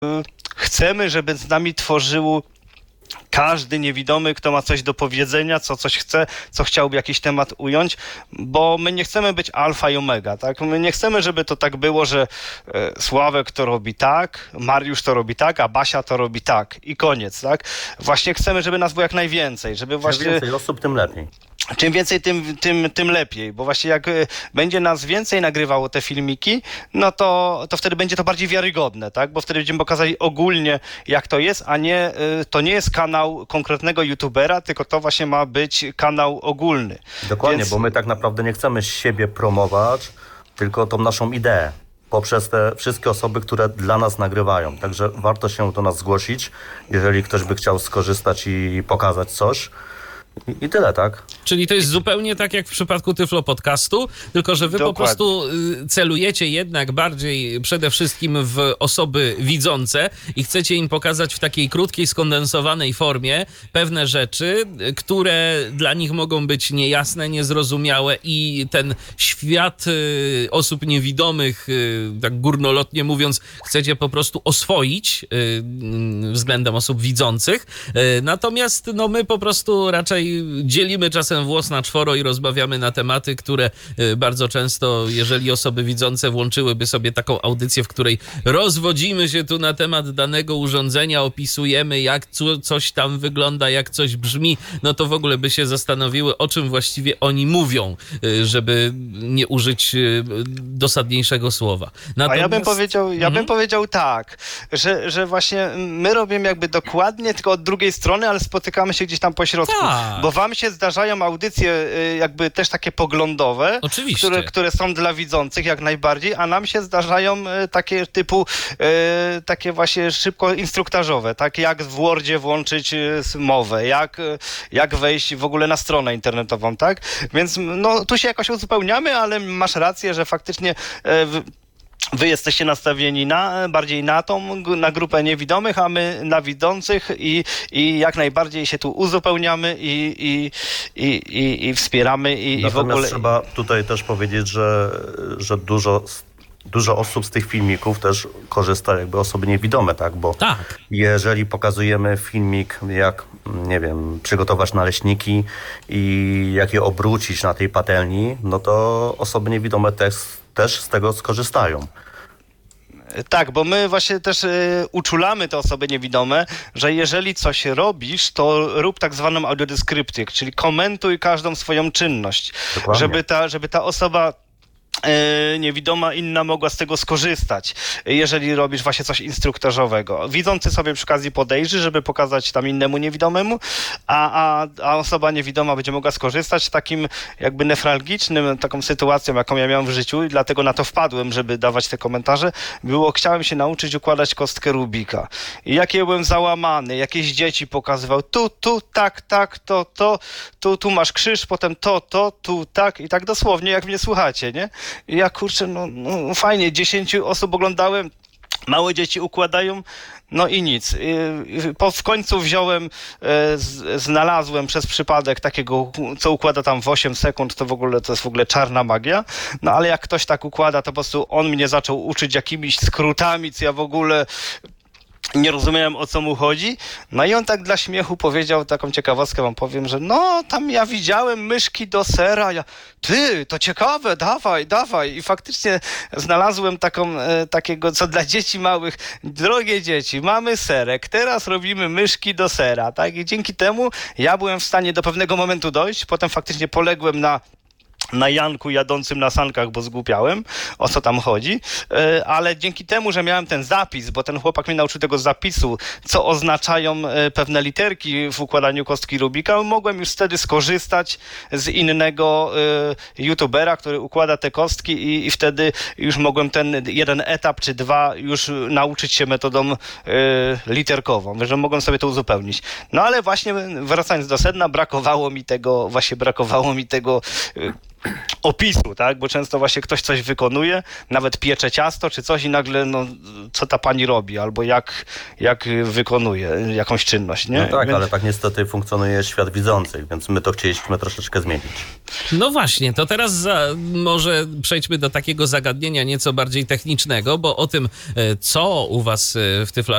chcemy, żeby z nami tworzył każdy niewidomy, kto ma coś do powiedzenia, co coś chce, co chciałby jakiś temat ująć, bo my nie chcemy być alfa i omega, tak? My nie chcemy, żeby to tak było, że Sławek to robi tak, Mariusz to robi tak, a Basia to robi tak i koniec, tak? Właśnie chcemy, żeby nas było jak najwięcej, żeby właśnie... Im więcej osób, tym lepiej. Czym więcej, tym lepiej, bo właśnie jak będzie nas więcej nagrywało te filmiki, no to wtedy będzie to bardziej wiarygodne, tak? Bo wtedy będziemy pokazali ogólnie, jak to jest, a nie, to nie jest kanał konkretnego youtubera, tylko to właśnie ma być kanał ogólny. Dokładnie, Więc... bo my tak naprawdę nie chcemy siebie promować, tylko tą naszą ideę poprzez te wszystkie osoby, które dla nas nagrywają. Także warto się do nas zgłosić, jeżeli ktoś by chciał skorzystać i pokazać coś. I tyle, tak? Czyli to jest zupełnie tak jak w przypadku Tyflo Podcastu, tylko że wy Dokładnie. po prostu celujecie jednak bardziej przede wszystkim w osoby widzące i chcecie im pokazać w takiej krótkiej, skondensowanej formie pewne rzeczy, które dla nich mogą być niejasne, niezrozumiałe i ten świat osób niewidomych, tak górnolotnie mówiąc, chcecie po prostu oswoić względem osób widzących. Natomiast no, my po prostu raczej dzielimy czasem włos na czworo i rozmawiamy na tematy, które bardzo często, jeżeli osoby widzące włączyłyby sobie taką audycję, w której rozwodzimy się tu na temat danego urządzenia, opisujemy jak coś tam wygląda, jak coś brzmi, no to w ogóle by się zastanowiły, o czym właściwie oni mówią, żeby nie użyć dosadniejszego słowa. Natomiast... A ja bym powiedział tak, że właśnie my robimy jakby dokładnie, tylko od drugiej strony, ale spotykamy się gdzieś tam po środku. Tak. Bo wam się zdarzają audycje jakby też takie poglądowe, Oczywiście. które są dla widzących jak najbardziej, a nam się zdarzają takie typu, takie właśnie szybko instruktażowe, tak jak w Wordzie włączyć mowę, jak wejść w ogóle na stronę internetową, tak? Więc no tu się jakoś uzupełniamy, ale masz rację, że faktycznie wy jesteście nastawieni bardziej na grupę niewidomych, a my na widzących i jak najbardziej się tu uzupełniamy i wspieramy i w ogóle... Trzeba tutaj też powiedzieć, że dużo osób z tych filmików też korzysta jakby osoby niewidome, tak? Bo tak. Jeżeli pokazujemy filmik, jak, nie wiem, przygotować naleśniki i jak je obrócić na tej patelni, no to osoby niewidome też z tego skorzystają. Tak, bo my właśnie też uczulamy te osoby niewidome, że jeżeli coś robisz, to rób tak zwaną audiodeskrypcję, czyli komentuj każdą swoją czynność, żeby ta osoba niewidoma inna mogła z tego skorzystać, jeżeli robisz właśnie coś instruktażowego. Widzący sobie przy okazji podejrzy, żeby pokazać tam innemu niewidomemu, a osoba niewidoma będzie mogła skorzystać takim jakby newralgicznym, taką sytuacją, jaką ja miałem w życiu i dlatego na to wpadłem, żeby dawać te komentarze, chciałem się nauczyć układać kostkę Rubika. I jak ja byłem załamany, jakieś dzieci pokazywał, tak, tu masz krzyż, potem tu, tak i tak dosłownie, jak mnie słuchacie, nie? I ja kurczę, no fajnie, 10 osób oglądałem, małe dzieci układają, no i nic. W końcu znalazłem przez przypadek takiego, co układa tam w 8 sekund, to jest w ogóle czarna magia. No ale jak ktoś tak układa, to po prostu on mnie zaczął uczyć jakimiś skrótami, co ja w ogóle nie rozumiałem, o co mu chodzi. No i on tak dla śmiechu powiedział, taką ciekawostkę wam powiem, że no, tam ja widziałem myszki do sera. Ty, to ciekawe, dawaj. I faktycznie znalazłem takiego, co dla dzieci małych. Drogie dzieci, mamy serek, teraz robimy myszki do sera, tak? I dzięki temu ja byłem w stanie do pewnego momentu dojść. Potem faktycznie poległem na Janku jadącym na sankach, bo zgłupiałem, o co tam chodzi, ale dzięki temu, że miałem ten zapis, bo ten chłopak mnie nauczył tego zapisu, co oznaczają pewne literki w układaniu kostki Rubika, mogłem już wtedy skorzystać z innego youtubera, który układa te kostki i wtedy już mogłem ten jeden etap czy dwa już nauczyć się metodą literkową, że mogłem sobie to uzupełnić. No ale właśnie wracając do sedna, brakowało mi tego opisu, tak? Bo często właśnie ktoś coś wykonuje, nawet piecze ciasto czy coś i nagle, no, co ta pani robi, albo jak wykonuje jakąś czynność, nie? No tak, Więc- ale tak niestety funkcjonuje świat widzących, więc my to chcieliśmy troszeczkę zmienić. No właśnie, to teraz może przejdźmy do takiego zagadnienia nieco bardziej technicznego, bo o tym, co u was w Tyflo